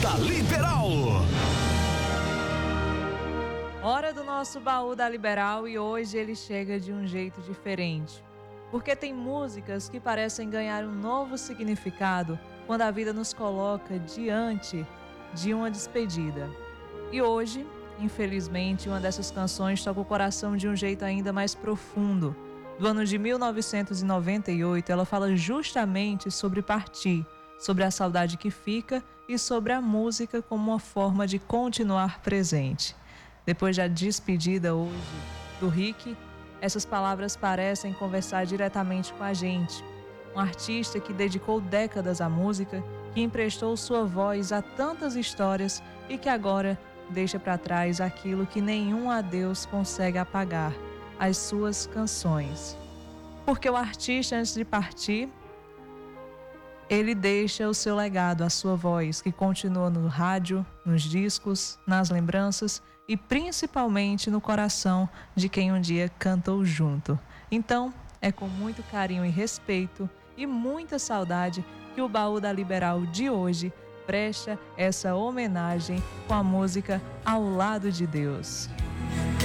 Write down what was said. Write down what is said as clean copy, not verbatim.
da Liberal. Hora do nosso baú da Liberal e hoje ele chega de um jeito diferente. Porque tem músicas que parecem ganhar um novo significado quando a vida nos coloca diante de uma despedida. E hoje, infelizmente, uma dessas canções toca o coração de um jeito ainda mais profundo. Do ano de 1998, ela fala justamente sobre partir, sobre a saudade que fica e sobre a música como uma forma de continuar presente. Depois da despedida hoje do Rick, essas palavras parecem conversar diretamente com a gente. Um artista que dedicou décadas à música, que emprestou sua voz a tantas histórias e que agora deixa para trás aquilo que nenhum adeus consegue apagar, as suas canções. Porque o artista, antes de partir, ele deixa o seu legado, a sua voz, que continua no rádio, nos discos, nas lembranças e principalmente no coração de quem um dia cantou junto. Então, é com muito carinho e respeito e muita saudade que o Baú da Liberal de hoje presta essa homenagem com a música Ao Lado de Deus.